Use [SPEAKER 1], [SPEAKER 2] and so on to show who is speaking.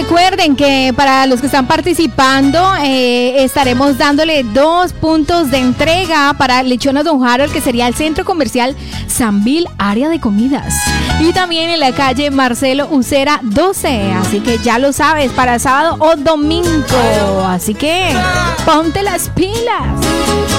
[SPEAKER 1] recuerden que para los que están participando estaremos dándole 2 puntos de entrega para Lechonas Don Harold, que sería el centro comercial Sambil, área de comidas, y también en la calle Marcelo Ucera 12. Así que ya lo sabes, para sábado o domingo. Así que ponte las pilas.